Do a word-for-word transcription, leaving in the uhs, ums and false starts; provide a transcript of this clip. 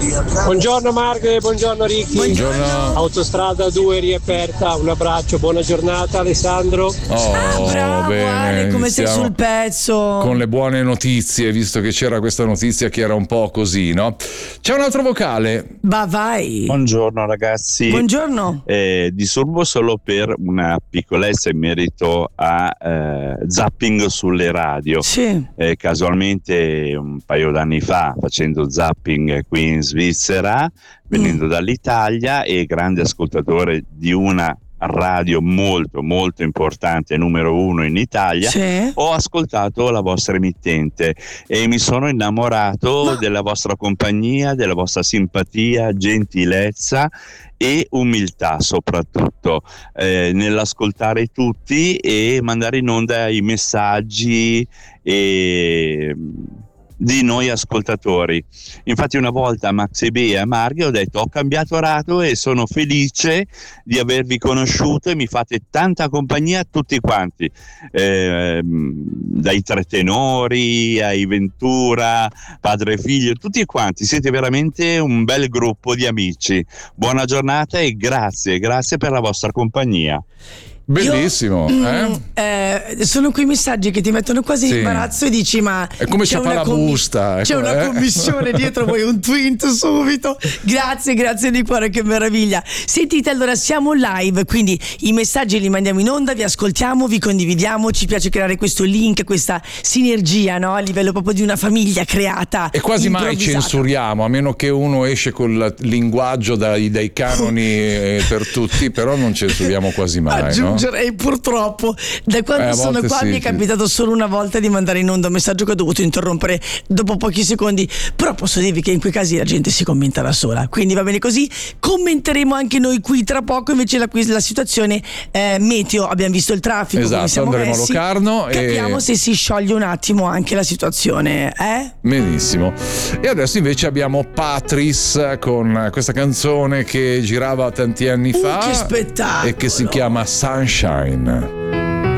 Buongiorno Marghe, buongiorno Ricky. Buongiorno. Autostrada due riaperta, un abbraccio, buona giornata Alessandro. Oh, Ah, bravo bene, Ale, come sei iniziamo sul pezzo. con le buone notizie, visto che c'era questa notizia che era un po' così, no? C'è un altro vocale. Va, vai. Buongiorno ragazzi. Buongiorno. Eh, disturbo solo per una piccolezza in merito a eh, zapping sulle radio. Sì. Eh, casualmente un paio d'anni fa, facendo zapping qui in Svizzera, venendo Mm. dall'Italia e grande ascoltatore di una radio molto molto importante, numero uno in Italia, Sì. ho ascoltato la vostra emittente e mi sono innamorato Ma- della vostra compagnia, della vostra simpatia, gentilezza e umiltà soprattutto eh, nell'ascoltare tutti e mandare in onda i messaggi e di noi ascoltatori. Infatti una volta a Max B e a Marghe ho detto ho cambiato radio e sono felice di avervi conosciuto e mi fate tanta compagnia tutti quanti, eh, dai Tre Tenori ai Ventura, padre e figlio, tutti quanti, siete veramente un bel gruppo di amici. Buona giornata e grazie, grazie per la vostra compagnia. Bellissimo, Io, eh? mm, eh, sono quei messaggi che ti mettono quasi in Sì. imbarazzo e dici ma È come c'è c'è una la commi- busta, c'è ecco, una eh. commissione dietro, vuoi un tweet subito. Grazie, grazie di cuore, che meraviglia. Sentite, allora siamo live, quindi i messaggi li mandiamo in onda, vi ascoltiamo, vi condividiamo, ci piace creare questo link, questa sinergia, no? A livello proprio di una famiglia creata. E quasi mai improvvisata. censuriamo, a meno che uno esce col linguaggio dai, dai canoni eh, per tutti, però non censuriamo quasi mai, no? Aggiungerei purtroppo, da quando Eh, a sono volte qua sì, mi è sì. capitato solo una volta di mandare in onda un messaggio che ho dovuto interrompere dopo pochi secondi, però posso dirvi che in quei casi la gente si commenta da sola, quindi va bene così. Commenteremo anche noi qui tra poco invece la, la situazione eh, meteo, abbiamo visto il traffico, come Esatto, siamo andremo a messi. Locarno e- Capiamo se si scioglie un attimo anche la situazione, eh? Benissimo. E adesso invece abbiamo Patris con questa canzone che girava tanti anni Uh, fa che spettacolo! e che si chiama Sunshine.